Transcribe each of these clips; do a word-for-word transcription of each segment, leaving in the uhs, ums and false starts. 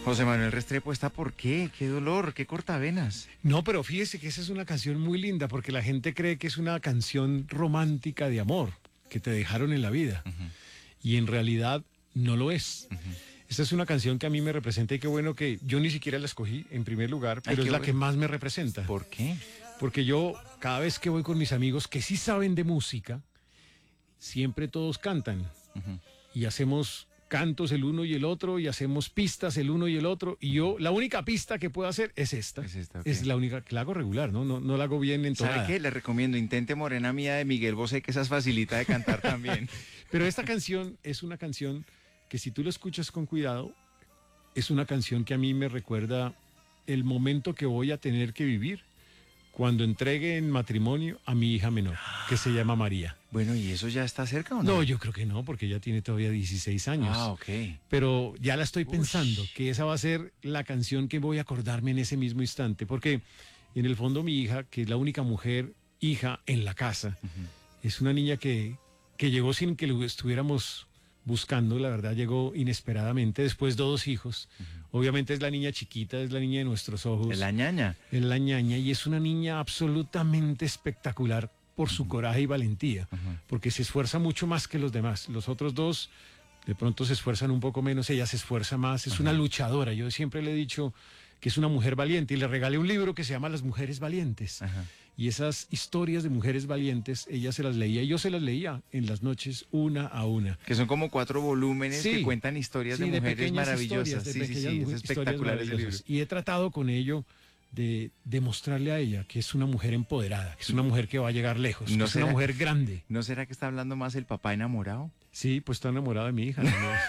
José Manuel Restrepo, ¿está por qué? ¿Qué dolor? ¿Qué cortavenas? No, pero fíjese que esa es una canción muy linda porque la gente cree que es una canción romántica de amor que te dejaron en la vida. Uh-huh. Y en realidad no lo es. Uh-huh. Esta es una canción que a mí me representa y qué bueno que yo ni siquiera la escogí en primer lugar, pero Ay, es la bueno. que más me representa. ¿Por qué? Porque yo cada vez que voy con mis amigos que sí saben de música, siempre todos cantan. Uh-huh. Y hacemos cantos el uno y el otro y hacemos pistas el uno y el otro y yo la única pista que puedo hacer es esta, es, esta, okay. es la única que la hago regular, no no, no la hago bien en toda. ¿Sabe qué? Le recomiendo Intente Morena Mía de Miguel Bosé, que esa es facilita de cantar también. Pero esta canción es una canción que si tú la escuchas con cuidado, es una canción que a mí me recuerda el momento que voy a tener que vivir cuando entregue en matrimonio a mi hija menor, que se llama María. Bueno, ¿y eso ya está cerca o no? No, yo creo que no, porque ella tiene todavía dieciséis años. Ah, ok. Pero ya la estoy pensando, Ush. que esa va a ser la canción que voy a acordarme en ese mismo instante, porque en el fondo mi hija, que es la única mujer hija en la casa, uh-huh. es una niña que, que llegó sin que lo estuviéramos buscando, la verdad llegó inesperadamente, después de dos hijos. Uh-huh. Obviamente es la niña chiquita, es la niña de nuestros ojos. Es la ñaña. Es la ñaña y es una niña absolutamente espectacular por su uh-huh. coraje y valentía, uh-huh. porque se esfuerza mucho más que los demás. Los otros dos de pronto se esfuerzan un poco menos, ella se esfuerza más, es uh-huh. una luchadora. Yo siempre le he dicho que es una mujer valiente y le regalé un libro que se llama Las Mujeres Valientes. Uh-huh. Y esas historias de mujeres valientes, ella se las leía y yo se las leía en las noches una a una. Que son como cuatro volúmenes sí, que cuentan historias sí, de mujeres de maravillosas. De sí, sí, sí, es espectacular ese libro. Y he tratado con ello de demostrarle a ella que es una mujer empoderada, que es una mujer que va a llegar lejos, ¿No que será, es una mujer grande. ¿No será que está hablando más el papá enamorado? Sí, pues está enamorado de mi hija. ¿No?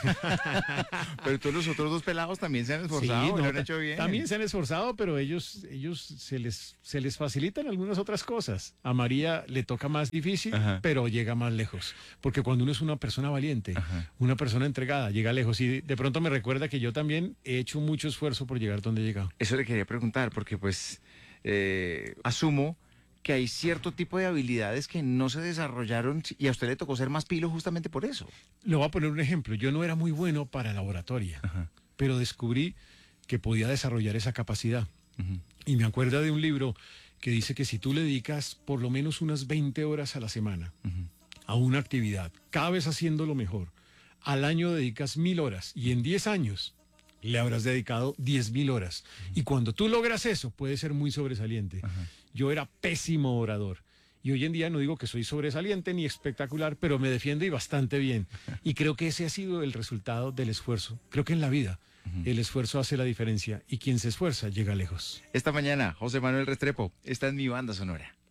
Pero todos los otros dos pelados también se han esforzado, sí, no, lo han hecho bien. También se han esforzado, pero ellos, ellos se les, se les facilitan algunas otras cosas. A María le toca más difícil, Ajá. pero llega más lejos. Porque cuando uno es una persona valiente, Ajá. una persona entregada, llega lejos. Y de pronto me recuerda que yo también he hecho mucho esfuerzo por llegar donde he llegado. Eso le quería preguntar, porque pues eh, asumo que hay cierto tipo de habilidades que no se desarrollaron y a usted le tocó ser más pilo justamente por eso. Le voy a poner un ejemplo. Yo no era muy bueno para la oratoria, Ajá. pero descubrí que podía desarrollar esa capacidad. Uh-huh. Y me acuerdo de un libro que dice que si tú le dedicas por lo menos unas veinte horas a la semana uh-huh. a una actividad, cada vez haciéndolo mejor, al año dedicas mil horas y en diez años le habrás dedicado diez mil horas. Uh-huh. Y cuando tú logras eso, puede ser muy sobresaliente. Uh-huh. Yo era pésimo orador. Y hoy en día no digo que soy sobresaliente ni espectacular, pero me defiendo y bastante bien. Y creo que ese ha sido el resultado del esfuerzo. Creo que en la vida uh-huh. el esfuerzo hace la diferencia y quien se esfuerza llega lejos. Esta mañana, José Manuel Restrepo está en Mi Banda Sonora.